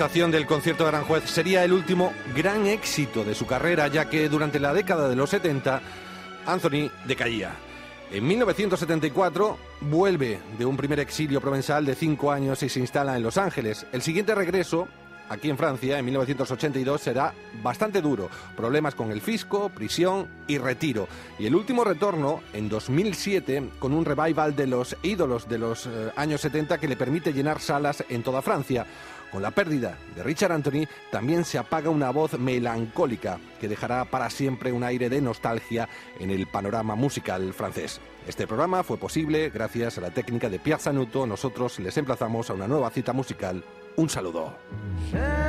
Del concierto de Aranjuez sería el último gran éxito de su carrera, ya que durante la década de los 70 Anthony decaía. En 1974 vuelve de un primer exilio provenzal de 5 años y se instala en Los Ángeles. El siguiente regreso, aquí en Francia, en 1982, será bastante duro. Problemas con el fisco, prisión y retiro. Y el último retorno, en 2007, con un revival de los ídolos de los años 70 que le permite llenar salas en toda Francia. Con la pérdida de Richard Anthony también se apaga una voz melancólica que dejará para siempre un aire de nostalgia en el panorama musical francés. Este programa fue posible gracias a la técnica de Pierre Sanuto. Nosotros les emplazamos a una nueva cita musical. Un saludo.